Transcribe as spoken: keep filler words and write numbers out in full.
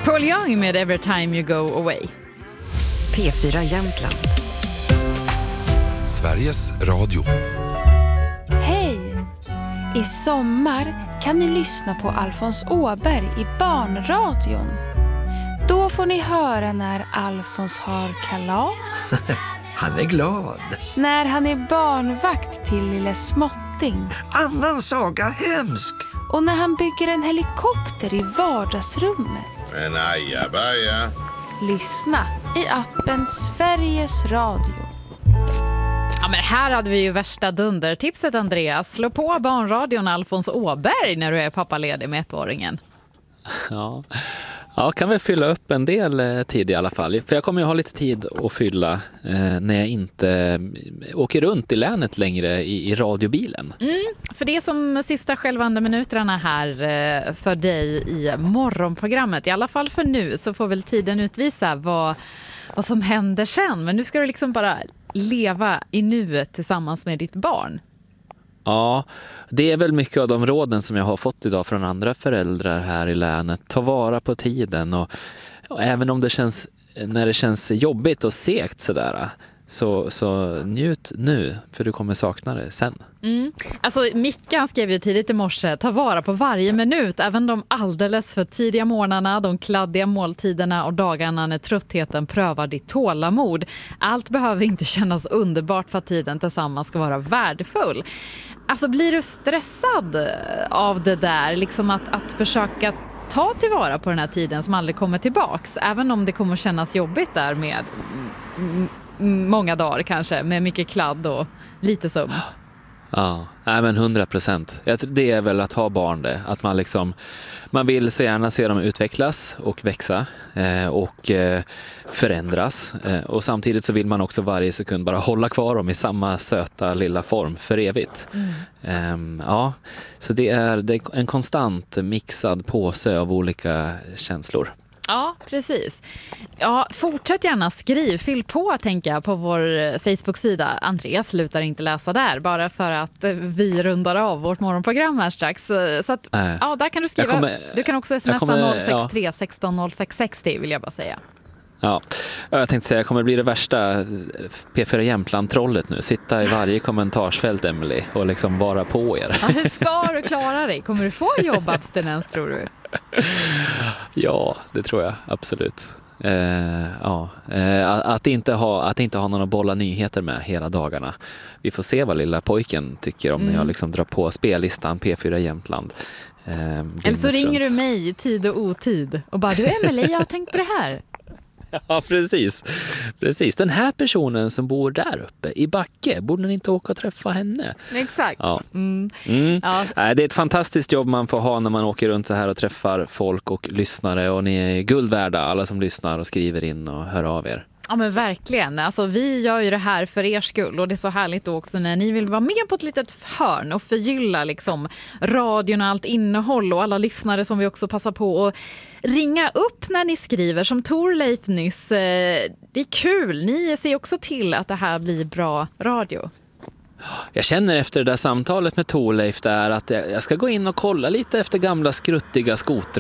Paul Young med Every Time You Go Away. P fyra Jämtland. Sveriges Radio. Hej! I sommar kan ni lyssna på Alfons Åberg i Barnradion. Då får ni höra när Alfons har kalas. Han är glad. När han är barnvakt till lille Småtting. Annan saga hemsk. Och när han bygger en helikopter i vardagsrummet. En ajabaja. Lyssna i appen Sveriges Radio. Ja, men här hade vi ju värsta dundertipset, Andreas. Slå på Barnradion Alfons Åberg när du är pappaledig med ettåringen. Ja. Ja, kan vi fylla upp en del eh, tid i alla fall. För jag kommer ju ha lite tid att fylla eh, när jag inte eh, åker runt i länet längre i, i radiobilen. Mm, för det är som sista självande minuterna här eh, för dig i morgonprogrammet. I alla fall för nu så får väl tiden utvisa vad, vad som händer sen. Men nu ska du liksom bara leva i nuet tillsammans med ditt barn. Ja, det är väl mycket av de råden som jag har fått idag från andra föräldrar här i länet. Ta vara på tiden och, och även om det känns, när det känns jobbigt och segt sådär, så, så njut nu för du kommer sakna det sen. Mm. Alltså Mickan skrev ju tidigt i morse, ta vara på varje minut, även de alldeles för tidiga morgnarna, de kladdiga måltiderna och dagarna när tröttheten prövar ditt tålamod. Allt behöver inte kännas underbart för att tiden tillsammans ska vara värdefull. Alltså blir du stressad av det där, liksom att, att försöka ta tillvara på den här tiden som aldrig kommer tillbaks, även om det kommer kännas jobbigt där med m- m- många dagar kanske, med mycket kladd och lite sömn. Ja, nej men hundra procent. Det är väl att ha barn det. Att man liksom, man vill så gärna se dem utvecklas och växa eh, och eh, förändras. Eh, och samtidigt så vill man också varje sekund bara hålla kvar dem i samma söta lilla form för evigt. Mm. Eh, ja, så det är, det är en konstant mixad påse av olika känslor. Ja, precis. Ja, fortsätt gärna skriv, fyll på tänker jag på vår Facebook-sida. Andreas slutar inte läsa där bara för att vi rundar av vårt morgonprogram här strax. Så att, äh, ja, där kan du skriva. Kommer, du kan också smsa kommer, noll sex tre sexton noll sex sextio vill jag bara säga. Ja, jag tänkte säga, jag kommer bli det värsta P fyra Jämtland-trollet nu. Sitta i varje kommentarsfält, Emily, och liksom vara på er. Ja, hur ska du klara dig? Kommer du få jobbabstinens, tror du? Ja, det tror jag, absolut. Eh, ja. eh, att, inte ha, att inte ha någon att bolla nyheter med hela dagarna. Vi får se vad lilla pojken tycker om mm. när jag liksom drar på spellistan P fyra Jämtland. Eh, Eller så ringer runt. Du mig i tid och otid och bara, du Emily, jag har tänkt på det här. Ja, precis. Precis. Den här personen som bor där uppe i Backe, borde ni inte åka och träffa henne? Exakt. Ja. Mm. Mm. Ja. Det är ett fantastiskt jobb man får ha när man åker runt så här och träffar folk och lyssnare. Och ni är guld värda, alla som lyssnar och skriver in och hör av er. Ja men verkligen, alltså vi gör ju det här för er skull och det är så härligt då också när ni vill vara med på ett litet hörn och förgylla liksom radion och allt innehåll och alla lyssnare som vi också passar på att ringa upp när ni skriver som Torleif nyss. Det är kul, ni ser också till att det här blir bra radio. Jag känner efter det där samtalet med Torleif där att jag ska gå in och kolla lite efter gamla skruttiga skotrar.